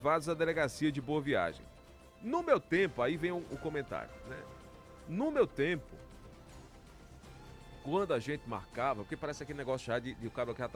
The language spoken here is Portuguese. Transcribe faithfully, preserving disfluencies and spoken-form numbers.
levados à delegacia de Boa Viagem. No meu tempo, aí vem o um, um comentário, né? No meu tempo, quando a gente marcava, porque parece aquele negócio já de, de o cara que já tá